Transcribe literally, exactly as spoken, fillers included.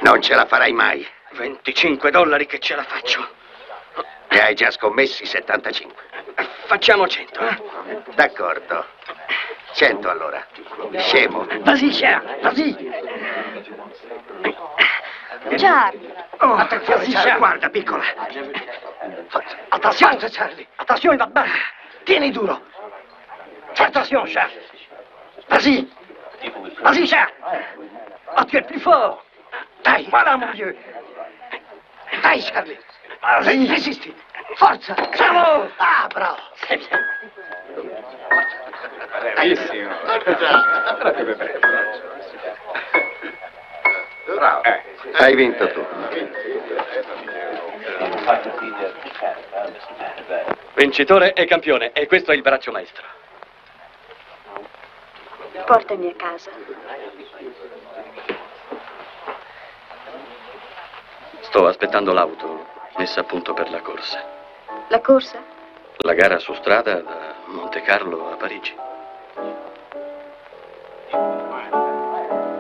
Non ce la farai mai. venticinque dollari che ce la faccio. Ne hai già scommessi settantacinque. Facciamo cento, eh? D'accordo. cento allora. Scemo. Vas-y, cher, vas-y. Charlie. Oh, attenzione, Charlie. Guarda, piccola. Attenzione, Charlie. Attenzione, il va bene. Tieni duro. Attenzione, Charlie. Vas-y. Vas-y, Charlie. Ah, tu es plus fort. Dai, voilà, mon vieux. Dai, Charlie. Vas-y, resisti. Forza. Bravo. Ah, bravo. C'est bien. Bravissimo. Bravo. Eh. Hai vinto tu. Vincitore e campione, e questo è il braccio maestro. Portami a casa. Sto aspettando l'auto messa a punto per la corsa. La corsa? La gara su strada da Monte Carlo a Parigi.